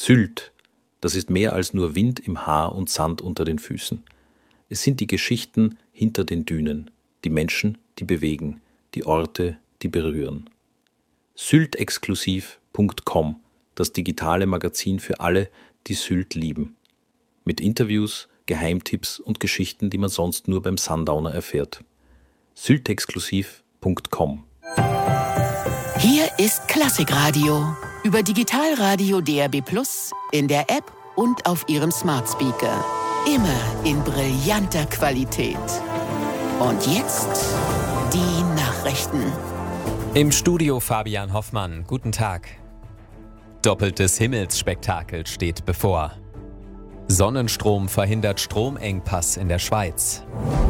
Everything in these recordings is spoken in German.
Sylt, das ist mehr als nur Wind im Haar und Sand unter den Füßen. Es sind die Geschichten hinter den Dünen, die Menschen, die bewegen, die Orte, die berühren. Syltexklusiv.com, das digitale Magazin für alle, die Sylt lieben. Mit Interviews, Geheimtipps und Geschichten, die man sonst nur beim Sundowner erfährt. Syltexklusiv.com. Hier ist Klassikradio über Digitalradio DAB+, in der App und auf Ihrem Smart Speaker. Immer in brillanter Qualität. Und jetzt die Nachrichten. Im Studio Fabian Hoffmann. Guten Tag. Doppeltes Himmelsspektakel steht bevor. Sonnenstrom verhindert Stromengpass in der Schweiz.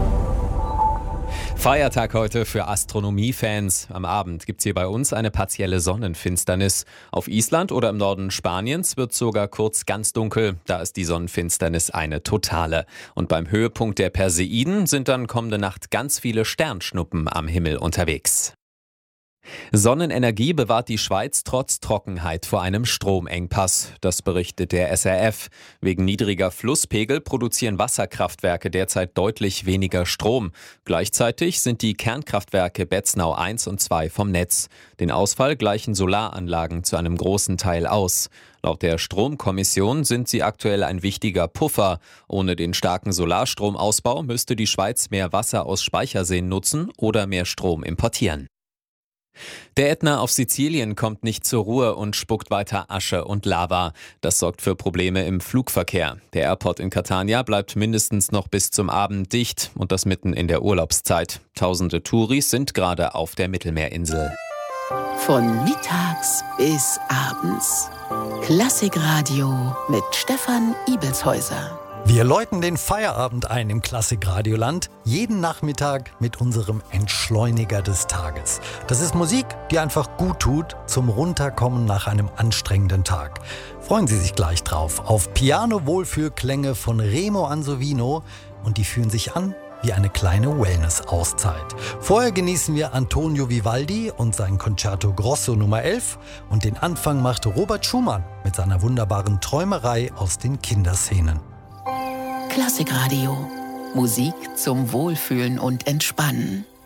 Feiertag heute für Astronomiefans. Am Abend gibt's hier bei uns eine partielle Sonnenfinsternis. Auf Island oder im Norden Spaniens wird sogar kurz ganz dunkel. Da ist die Sonnenfinsternis eine totale. Und beim Höhepunkt der Perseiden sind dann kommende Nacht ganz viele Sternschnuppen am Himmel unterwegs. Sonnenenergie bewahrt die Schweiz trotz Trockenheit vor einem Stromengpass. Das berichtet der SRF. Wegen niedriger Flusspegel produzieren Wasserkraftwerke derzeit deutlich weniger Strom. Gleichzeitig sind die Kernkraftwerke Betznau 1 und 2 vom Netz. Den Ausfall gleichen Solaranlagen zu einem großen Teil aus. Laut der Stromkommission sind sie aktuell ein wichtiger Puffer. Ohne den starken Solarstromausbau müsste die Schweiz mehr Wasser aus Speicherseen nutzen oder mehr Strom importieren. Der Ätna auf Sizilien kommt nicht zur Ruhe und spuckt weiter Asche und Lava. Das sorgt für Probleme im Flugverkehr. Der Airport in Catania bleibt mindestens noch bis zum Abend dicht und das mitten in der Urlaubszeit. Tausende Touris sind gerade auf der Mittelmeerinsel. Von mittags bis abends. Klassikradio mit Stefan Ibelshäuser. Wir läuten den Feierabend ein im Klassikradioland, jeden Nachmittag mit unserem Entschleuniger des Tages. Das ist Musik, die einfach gut tut zum Runterkommen nach einem anstrengenden Tag. Freuen Sie sich gleich drauf auf Piano-Wohlfühlklänge von Remo Ansovino und die fühlen sich an wie eine kleine Wellness-Auszeit. Vorher genießen wir Antonio Vivaldi und sein Concerto Grosso Nummer 11 und den Anfang macht Robert Schumann mit seiner wunderbaren Träumerei aus den Kinderszenen. Klassikradio. Musik zum Wohlfühlen und Entspannen.